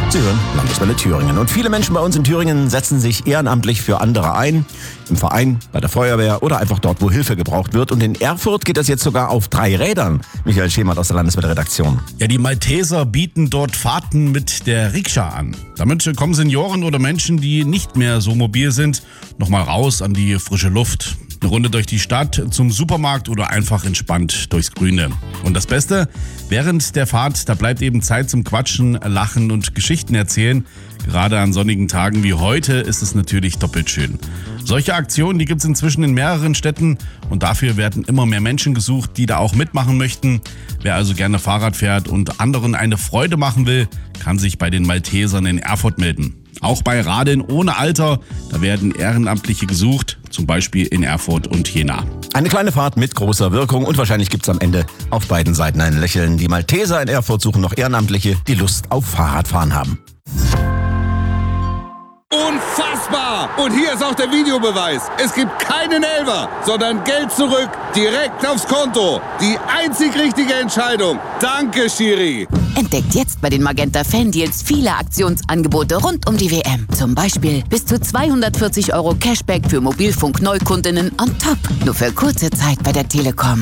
Sie hören Landeswelle Thüringen. Und viele Menschen bei uns in Thüringen setzen sich ehrenamtlich für andere ein. Im Verein, bei der Feuerwehr oder einfach dort, wo Hilfe gebraucht wird. Und in Erfurt geht das jetzt sogar auf 3 Rädern. Michael Schemert aus der Landeswelle-Redaktion. Ja, die Malteser bieten dort Fahrten mit der Rikscha an. Damit kommen Senioren oder Menschen, die nicht mehr so mobil sind, nochmal raus an die frische Luft. Eine Runde durch die Stadt, zum Supermarkt oder einfach entspannt durchs Grüne. Und das Beste, während der Fahrt, da bleibt eben Zeit zum Quatschen, Lachen und Geschichten erzählen. Gerade an sonnigen Tagen wie heute ist es natürlich doppelt schön. Solche Aktionen, die gibt es inzwischen in mehreren Städten und dafür werden immer mehr Menschen gesucht, die da auch mitmachen möchten. Wer also gerne Fahrrad fährt und anderen eine Freude machen will, kann sich bei den Maltesern in Erfurt melden. Auch bei Radeln ohne Alter, da werden Ehrenamtliche gesucht, zum Beispiel in Erfurt und Jena. Eine kleine Fahrt mit großer Wirkung und wahrscheinlich gibt's am Ende auf beiden Seiten ein Lächeln. Die Malteser in Erfurt suchen noch Ehrenamtliche, die Lust auf Fahrradfahren haben. Unfassbar! Und hier ist auch der Videobeweis. Es gibt keinen Elfer, sondern Geld zurück, direkt aufs Konto. Die einzig richtige Entscheidung. Danke, Schiri. Entdeckt jetzt bei den Magenta Fan-Deals viele Aktionsangebote rund um die WM. Zum Beispiel bis zu 240 € Cashback für Mobilfunk-Neukundinnen on top. Nur für kurze Zeit bei der Telekom.